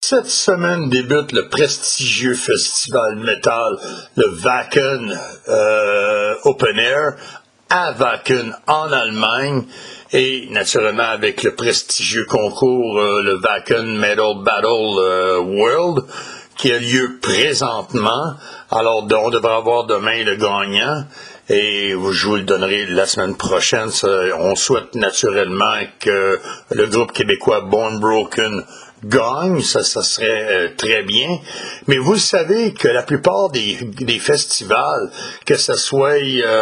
Cette semaine débute le prestigieux festival métal, le Wacken Open Air, à Wacken en Allemagne, et naturellement avec le prestigieux concours, le Wacken Metal Battle World, qui a lieu présentement. Alors, on devrait avoir demain le gagnant. Et je vous le donnerai la semaine prochaine. On souhaite naturellement que le groupe québécois Born Broken gagne, ça serait très bien. Mais vous savez que la plupart des festivals, que ce soit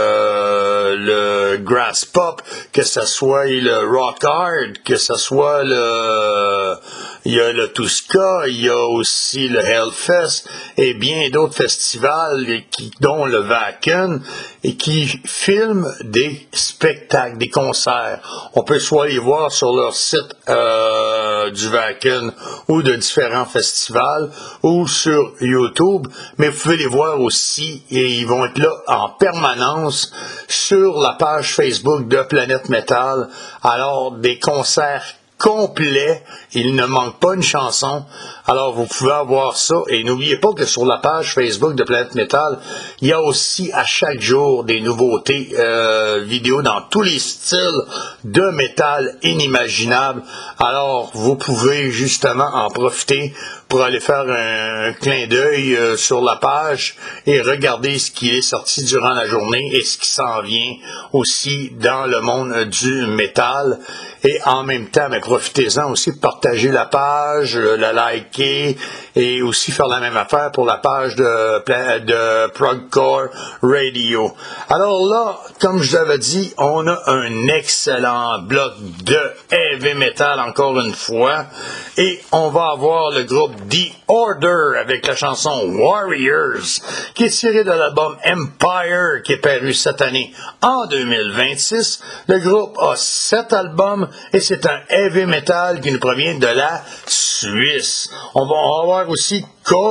le Grass Pop, que ce soit le Rock Hard, que ce soit il y a le Tuska, il y a aussi le Hellfest et bien d'autres festivals dont le Wacken, et qui filment des spectacles, des concerts. On peut soit les voir sur leur site du Wacken ou de différents festivals ou sur YouTube, mais vous pouvez les voir aussi et ils vont être là en permanence sur la page Facebook de Planète Métal. Alors, des concerts complet, il ne manque pas une chanson, alors vous pouvez avoir ça, et n'oubliez pas que sur la page Facebook de Planète Métal, il y a aussi à chaque jour des nouveautés vidéo dans tous les styles de métal inimaginables, alors vous pouvez justement en profiter pour aller faire un clin d'œil sur la page et regarder ce qui est sorti durant la journée et ce qui s'en vient aussi dans le monde du métal. Et en même temps, profitez-en aussi de partager la page, la liker et aussi faire la même affaire pour la page de Progcore Radio. Alors là, comme je vous avais dit, on a un excellent bloc de heavy metal encore une fois et on va avoir le groupe The Order avec la chanson Warriors qui est tirée de l'album Empire qui est paru cette année en 2026. Le groupe a 7 albums et c'est un heavy metal qui nous provient de la Suisse. On va avoir aussi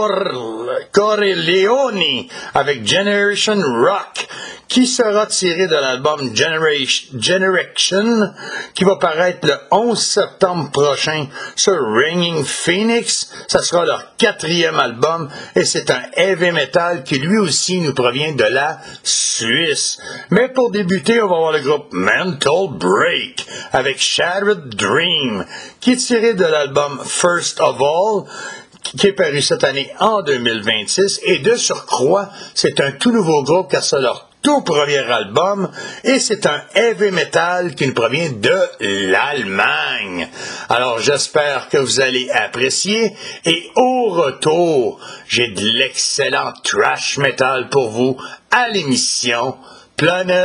Corleone avec Generation Rock qui sera tiré de l'album Generation qui va paraître le 11 septembre prochain sur Ringing Phoenix. Ça sera leur 4e album et c'est un heavy metal qui lui aussi nous provient de la Suisse. Mais pour débuter, on va voir le groupe Mental Break avec Shattered Dream qui est tiré de l'album First of All qui est paru cette année en 2026 et de surcroît, c'est un tout nouveau groupe car c'est leur tout premier album et c'est un heavy metal qui nous provient de l'Allemagne. Alors j'espère que vous allez apprécier et au retour, j'ai de l'excellent thrash metal pour vous à l'émission Planète